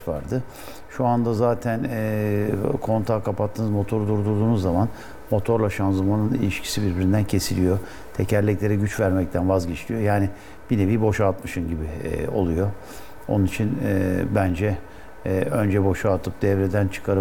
vardı. Şu anda zaten kontağı kapattığınız, motoru durdurduğunuz zaman motorla şanzımanın ilişkisi birbirinden kesiliyor. Tekerleklere güç vermekten vazgeçiliyor. Yani bir nevi boşa atmışın gibi oluyor. Onun için bence önce boşa atıp devreden çıkarıp